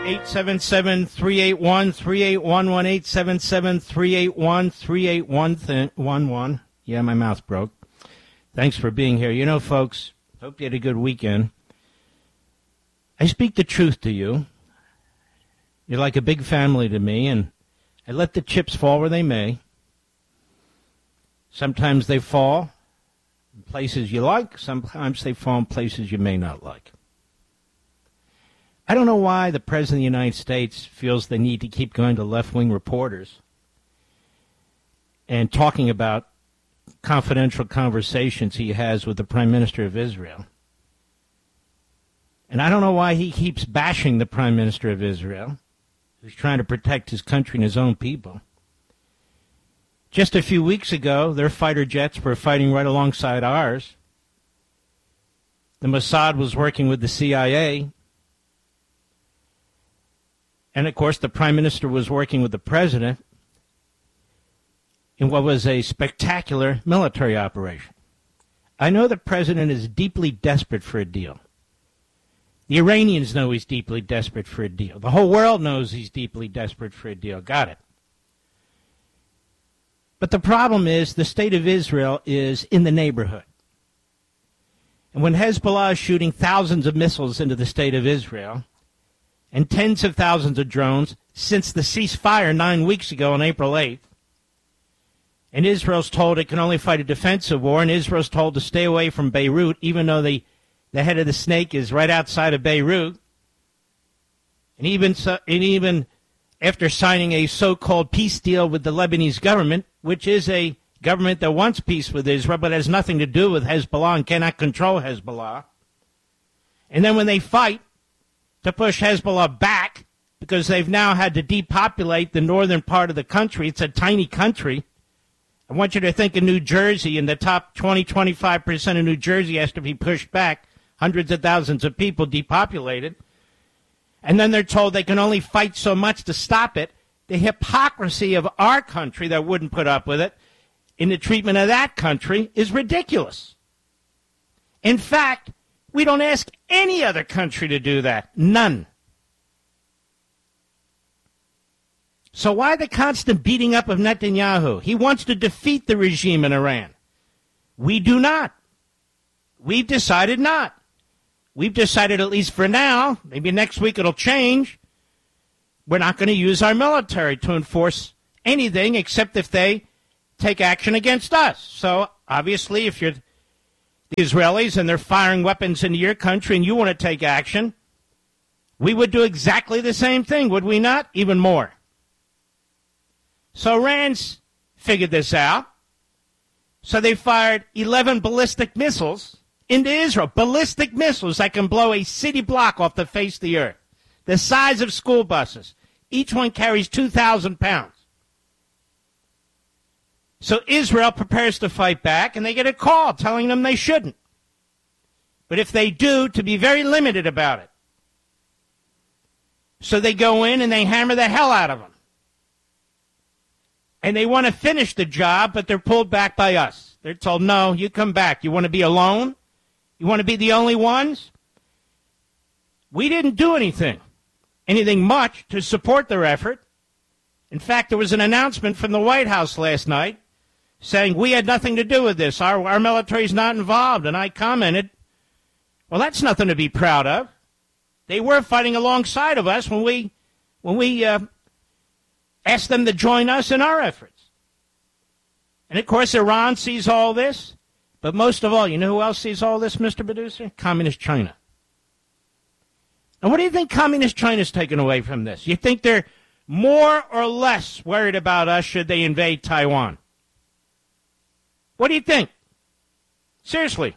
877-381-3811, 877-381-3811. Yeah, my mouth broke. Thanks for being here. You know, folks, hope you had a good weekend. I speak the truth to you. You're like a big family to me, and I let the chips fall where they may. Sometimes they fall in places you like. Sometimes they fall in places you may not like. I don't know why the President of the United States feels the need to keep going to left-wing reporters and talking about confidential conversations he has with the Prime Minister of Israel. And I don't know why he keeps bashing the Prime Minister of Israel, who's trying to protect his country and his own people. Just a few weeks ago, their fighter jets were fighting right alongside ours. The Mossad was working with the CIA. And, of course, the Prime Minister was working with the President in what was a spectacular military operation. I know the President is deeply desperate for a deal. The Iranians know he's deeply desperate for a deal. The whole world knows he's deeply desperate for a deal. Got it. But the problem is the state of Israel is in the neighborhood. And when Hezbollah is shooting thousands of missiles into the state of Israel and tens of thousands of drones since the ceasefire 9 weeks ago on April 8th, and Israel's told it can only fight a defensive war, and Israel's told to stay away from Beirut, even though the head of the snake is right outside of Beirut, and even after signing a so-called peace deal with the Lebanese government, which is a government that wants peace with Israel but has nothing to do with Hezbollah and cannot control Hezbollah. And then when they fight to push Hezbollah back, because they've now had to depopulate the northern part of the country, it's a tiny country. I want you to think of New Jersey, and the top 20-25% of New Jersey has to be pushed back, hundreds of thousands of people depopulated. And then they're told they can only fight so much to stop it. The hypocrisy of our country that wouldn't put up with it in the treatment of that country is ridiculous. In fact, we don't ask any other country to do that. None. So why the constant beating up of Netanyahu? He wants to defeat the regime in Iran. We do not. We've decided not. We've decided, at least for now, maybe next week it'll change, we're not going to use our military to enforce anything except if they take action against us. So, obviously, if you're the Israelis and they're firing weapons into your country and you want to take action, we would do exactly the same thing, would we not? Even more. So Iran's figured this out. So they fired 11 ballistic missiles into Israel, ballistic missiles that can blow a city block off the face of the earth, the size of school buses. Each one carries 2,000 pounds. So Israel prepares to fight back, and they get a call telling them they shouldn't. But if they do, to be very limited about it. So they go in and they hammer the hell out of them. And they want to finish the job, but they're pulled back by us. They're told, no, you come back. You want to be alone? You want to be the only ones? We didn't do anything much to support their effort. In fact, there was an announcement from the White House last night saying we had nothing to do with this. Our military's not involved. And I commented, well, that's nothing to be proud of. They were fighting alongside of us when we asked them to join us in our efforts. And, of course, Iran sees all this. But most of all, you know who else sees all this, Mr. Producer? Communist China. And what do you think Communist China's taken away from this? You think they're more or less worried about us should they invade Taiwan? What do you think? Seriously.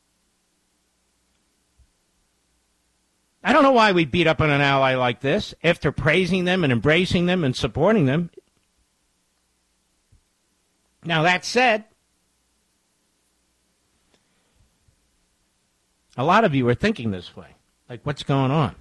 I don't know why we beat up on an ally like this after praising them and embracing them and supporting them. Now, that said, a lot of you are thinking this way. Like, what's going on?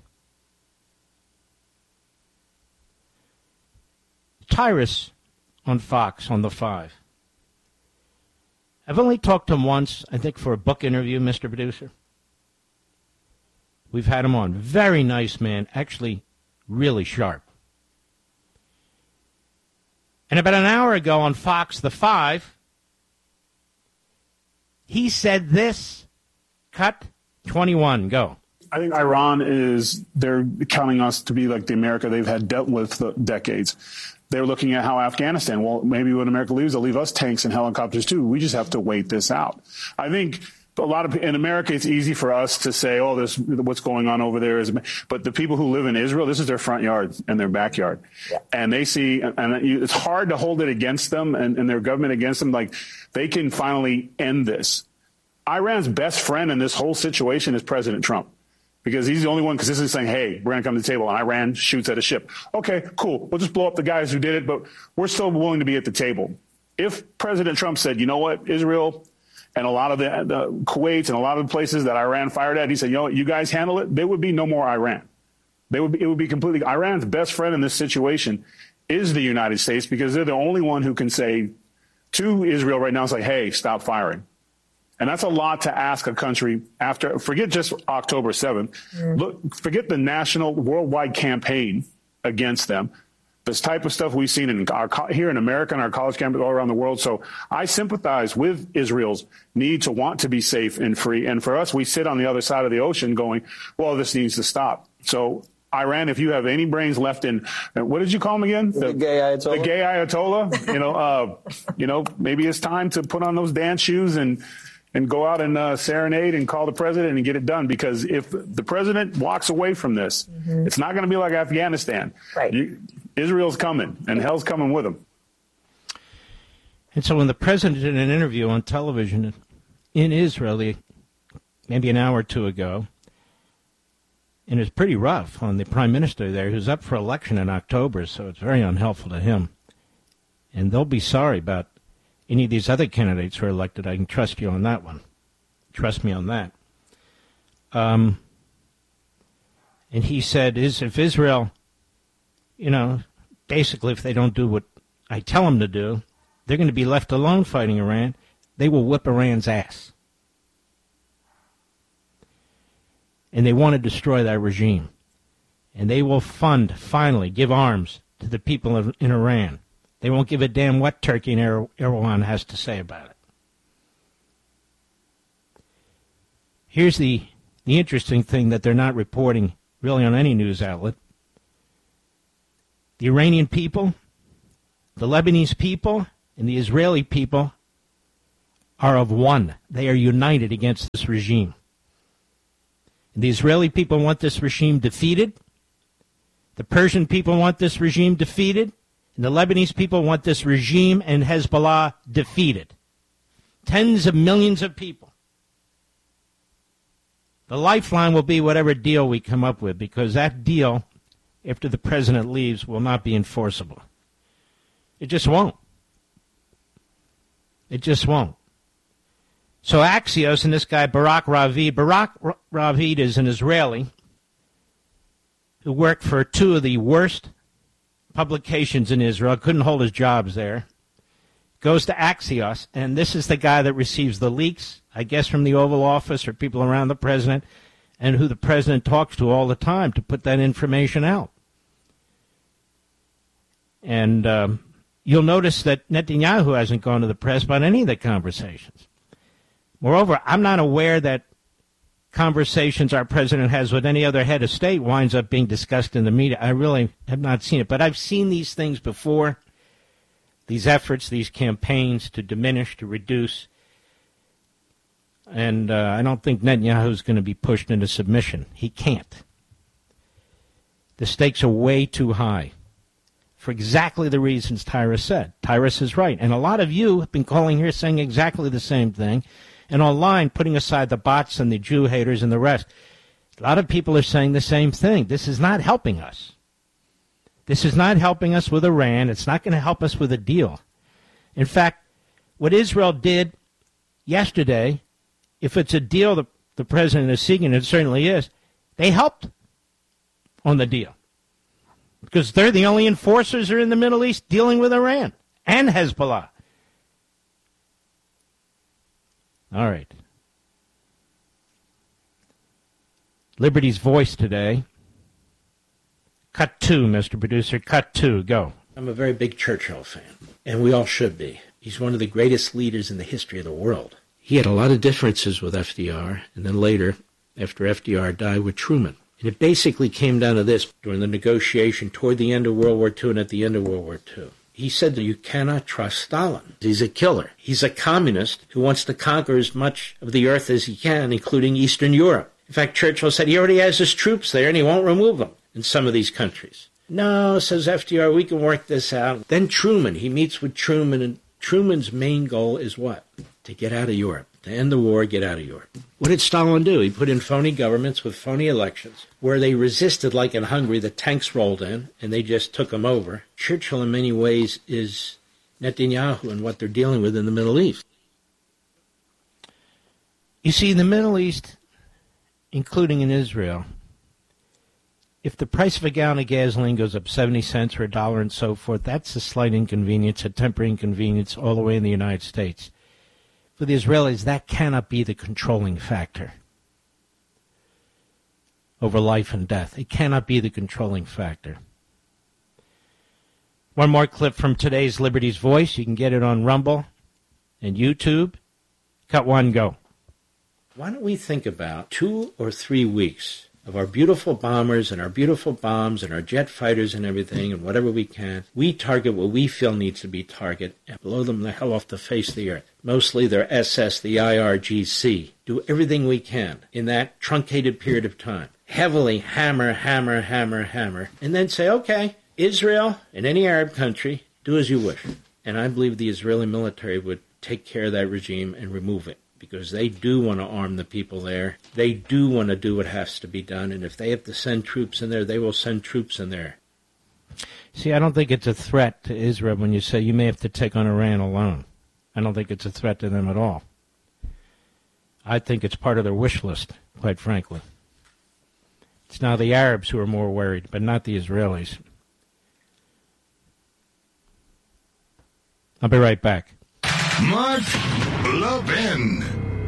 Tyrus on Fox on the 5. I've only talked to him once, I think, for a book interview, Mr. Producer. We've had him on. Very nice man. Actually, really sharp. And about an hour ago on Fox the 5, he said this. Cut 21. Go. I think Iran they're counting us to be like the America they've had dealt with for decades. They're looking at how Afghanistan, well, maybe when America leaves, they'll leave us tanks and helicopters too. We just have to wait this out. I think in America, it's easy for us to say, oh, what's going on over there but the people who live in Israel, this is their front yard and their backyard. Yeah. And they see, and it's hard to hold it against them and their government against them. Like, they can finally end this. Iran's best friend in this whole situation is President Trump, because he's the only one consistently saying, hey, we're going to come to the table, and Iran shoots at a ship. Okay, cool. We'll just blow up the guys who did it, but we're still willing to be at the table. If President Trump said, you know what, Israel and a lot of the Kuwait and a lot of the places that Iran fired at, he said, you know what, you guys handle it, there would be no more Iran. It would be completely, Iran's best friend in this situation is the United States, because they're the only one who can say to Israel right now, it's like, hey, stop firing. And that's a lot to ask a country after, forget just October 7th. Look, forget the national worldwide campaign against them. This type of stuff we've seen here in America and our college campuses all around the world. So I sympathize with Israel's need to want to be safe and free. And for us, we sit on the other side of the ocean going, well, this needs to stop. So Iran, if you have any brains left in, what did you call him again? The gay Ayatollah. The gay Ayatollah. Maybe it's time to put on those dance shoes and go out and serenade and call the president and get it done. Because if the president walks away from this, it's not going to be like Afghanistan. Right. Israel's coming, and hell's coming with them. And so when the president did an interview on television in Israel maybe an hour or two ago, and it was pretty rough on the prime minister there, who's up for election in October, so it's very unhelpful to him. And they'll be sorry about any of these other candidates who are elected. I can trust you on that one. Trust me on that. And he said, if Israel, basically if they don't do what I tell them to do, they're going to be left alone fighting Iran. They will whip Iran's ass. And they want to destroy that regime. And they will finally give arms to the people in Iran. They won't give a damn what Turkey and Erdogan has to say about it. Here's the interesting thing that they're not reporting really on any news outlet. The Iranian people, the Lebanese people, and the Israeli people are of one. They are united against this regime. And the Israeli people want this regime defeated. The Persian people want this regime defeated. And the Lebanese people want this regime and Hezbollah defeated. Tens of millions of people. The lifeline will be whatever deal we come up with, because that deal, after the president leaves, will not be enforceable. It just won't. It just won't. So Axios and this guy Barak Ravid is an Israeli who worked for two of the worst publications in Israel, couldn't hold his jobs there, goes to Axios, and this is the guy that receives the leaks, I guess from the Oval Office or people around the president, and who the president talks to all the time to put that information out. And you'll notice that Netanyahu hasn't gone to the press about any of the conversations. Moreover, I'm not aware that conversations our president has with any other head of state winds up being discussed in the media. I really have not seen it. But I've seen these things before, these efforts, these campaigns to diminish, to reduce. And I don't think Netanyahu's going to be pushed into submission. He can't. The stakes are way too high for exactly the reasons Tyrus said. Tyrus is right. And a lot of you have been calling here saying exactly the same thing. And online, putting aside the bots and the Jew haters and the rest, a lot of people are saying the same thing. This is not helping us. This is not helping us with Iran. It's not going to help us with a deal. In fact, what Israel did yesterday, if it's a deal the president is seeking, it certainly is, they helped on the deal. Because they're the only enforcers who are in the Middle East dealing with Iran and Hezbollah. All right. Liberty's Voice today Cut 2, Mr. Producer. Cut 2. Go. I'm a very big Churchill fan, and we all should be. He's one of the greatest leaders in the history of the world. He had a lot of differences with FDR, and then later, after FDR died, with Truman. And it basically came down to this during the negotiation toward the end of World War II and at the end of World War II. He said that you cannot trust Stalin. He's a killer. He's a communist who wants to conquer as much of the earth as he can, including Eastern Europe. In fact, Churchill said he already has his troops there and he won't remove them in some of these countries. No, says FDR, we can work this out. Then Truman, he meets with Truman, and Truman's main goal is what? To get out of Europe. To end the war, get out of Europe. What did Stalin do? He put in phony governments with phony elections where they resisted, like in Hungary. The tanks rolled in and they just took them over. Churchill, in many ways, is Netanyahu and what they're dealing with in the Middle East. You see, in the Middle East, including in Israel, if the price of a gallon of gasoline goes up 70 cents or $1 and so forth, that's a slight inconvenience, a temporary inconvenience all the way in the United States. For the Israelis, that cannot be the controlling factor over life and death. It cannot be the controlling factor. One more clip from today's Liberty's Voice. You can get it on Rumble and YouTube. Cut 1, go. Why don't we think about 2 or 3 weeks of our beautiful bombers and our beautiful bombs and our jet fighters and everything, and whatever we can, we target what we feel needs to be targeted and blow them the hell off the face of the earth. Mostly their SS, the IRGC. Do everything we can in that truncated period of time. Heavily hammer, hammer, hammer, hammer, and then say, okay, Israel and any Arab country, do as you wish. And I believe the Israeli military would take care of that regime and remove it, because they do want to arm the people there. They do want to do what has to be done, and if they have to send troops in there, they will send troops in there. See, I don't think it's a threat to Israel when you say you may have to take on Iran alone. I don't think it's a threat to them at all. I think it's part of their wish list, quite frankly. It's now the Arabs who are more worried, but not the Israelis. I'll be right back. Mark Levin.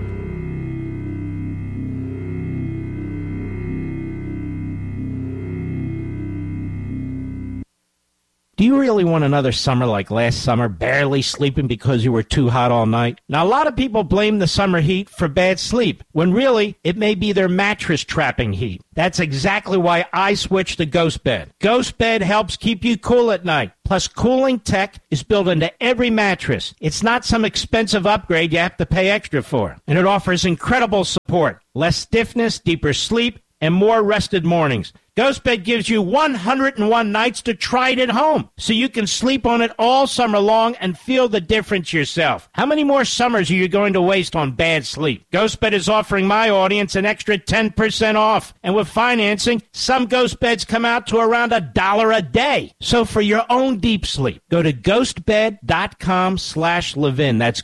Do you really want another summer like last summer, barely sleeping because you were too hot all night? Now, a lot of people blame the summer heat for bad sleep, when really it may be their mattress trapping heat. That's exactly why I switched to Ghost Bed. Ghost Bed helps keep you cool at night. Plus, cooling tech is built into every mattress. It's not some expensive upgrade you have to pay extra for. And it offers incredible support, less stiffness, deeper sleep, and more rested mornings. GhostBed gives you 101 nights to try it at home, so you can sleep on it all summer long and feel the difference yourself. How many more summers are you going to waste on bad sleep? GhostBed is offering my audience an extra 10% off. And with financing, some GhostBeds come out to around $1 a day. So for your own deep sleep, go to ghostbed.com/Levin. That's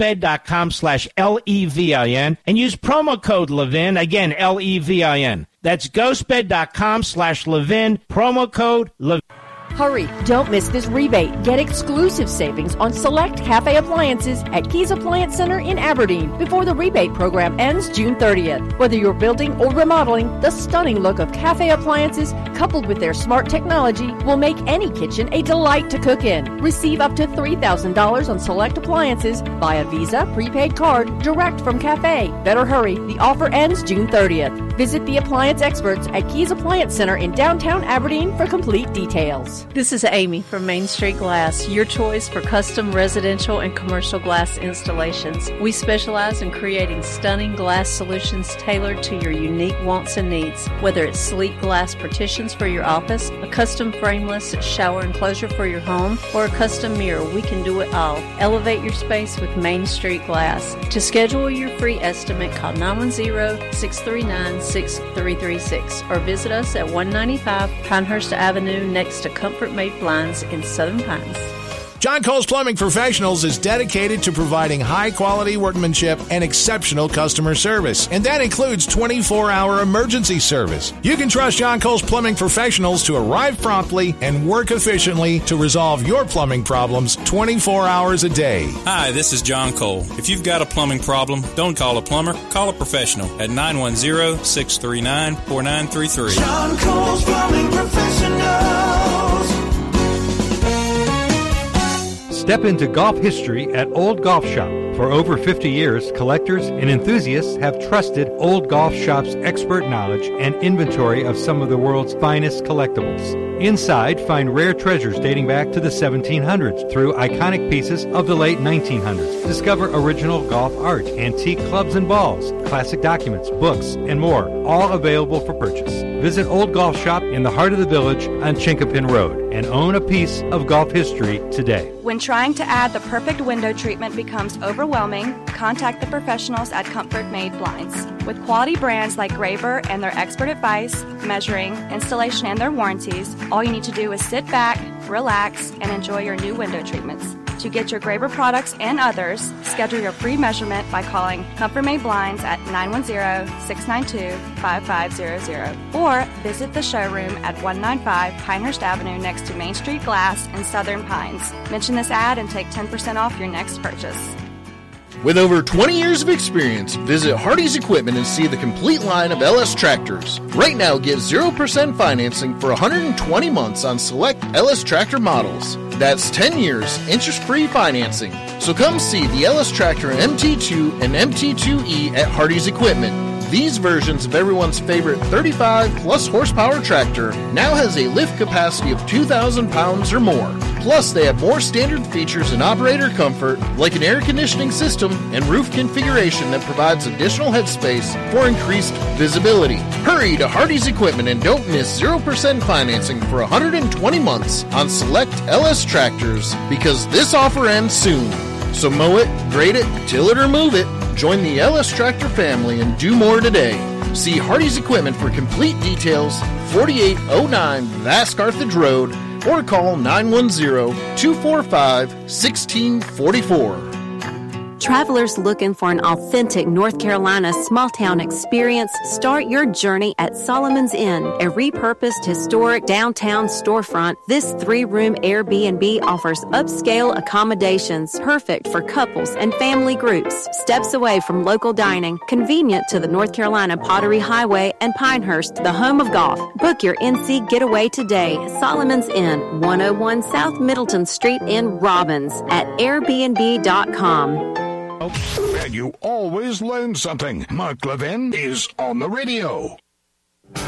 ghostbed.com/LEVIN and use promo code Levin, again, LEVIN. That's ghostbed.com/Levin, promo code Levin. Hurry, don't miss this rebate. Get exclusive savings on select cafe appliances at Keys Appliance Center in Aberdeen before the rebate program ends June 30th. Whether you're building or remodeling, the stunning look of cafe appliances coupled with their smart technology will make any kitchen a delight to cook in. Receive up to $3,000 on select appliances via Visa prepaid card direct from cafe. Better hurry, the offer ends June 30th. Visit the appliance experts at Keys Appliance Center in downtown Aberdeen for complete details. This is Amy from Main Street Glass, your choice for custom residential and commercial glass installations. We specialize in creating stunning glass solutions tailored to your unique wants and needs. Whether it's sleek glass partitions for your office, a custom frameless shower enclosure for your home, or a custom mirror, we can do it all. Elevate your space with Main Street Glass. To schedule your free estimate, call 910-639-6336 or visit us at 195 Pinehurst Avenue next to Comfort Made Blinds in Southern Pines. John Cole's Plumbing Professionals is dedicated to providing high-quality workmanship and exceptional customer service, and that includes 24-hour emergency service. You can trust John Cole's Plumbing Professionals to arrive promptly and work efficiently to resolve your plumbing problems 24 hours a day. Hi, this is John Cole. If you've got a plumbing problem, don't call a plumber, call a professional at 910-639-4933. John Cole's Plumbing Professionals. Step into golf history at Old Golf Shop. For over 50 years, collectors and enthusiasts have trusted Old Golf Shop's expert knowledge and inventory of some of the world's finest collectibles. Inside, find rare treasures dating back to the 1700s through iconic pieces of the late 1900s. Discover original golf art, antique clubs and balls, classic documents, books, and more, all available for purchase. Visit Old Golf Shop in the heart of the village on Chinkapin Road and own a piece of golf history today. When trying to add the perfect window treatment becomes overwhelming, contact the professionals at Comfort Made Blinds. With quality brands like Graver and their expert advice, measuring, installation, and their warranties, all you need to do is sit back, relax, and enjoy your new window treatments. To get your Graver products and others, schedule your free measurement by calling Comfort Made Blinds at 910-692-5500 or visit the showroom at 195 Pinehurst Avenue next to Main Street Glass in Southern Pines. Mention this ad and take 10% off your next purchase. With over 20 years of experience, visit Hardy's Equipment and see the complete line of LS tractors. Right now, get 0% financing for 120 months on select LS tractor models. That's 10 years, interest-free financing. So come see the LS Tractor MT2 and MT2E at Hardy's Equipment. These versions of everyone's favorite 35-plus horsepower tractor now has a lift capacity of 2,000 pounds or more. Plus, they have more standard features and operator comfort, like an air conditioning system and roof configuration that provides additional headspace for increased visibility. Hurry to Hardy's Equipment and don't miss 0% financing for 120 months on select LS tractors, because this offer ends soon. So mow it, grade it, till it or move it. Join the LS Tractor family and do more today. See Hardy's Equipment for complete details, 4809 Vask Carthage Road, or call 910-245-1644. Travelers looking for an authentic North Carolina small-town experience, start your journey at Solomon's Inn, a repurposed historic downtown storefront. This 3-room Airbnb offers upscale accommodations perfect for couples and family groups. Steps away from local dining, convenient to the North Carolina Pottery Highway and Pinehurst, the home of golf. Book your NC getaway today. Solomon's Inn, 101 South Middleton Street in Robbins at airbnb.com. And you always learn something. Mark Levin is on the radio.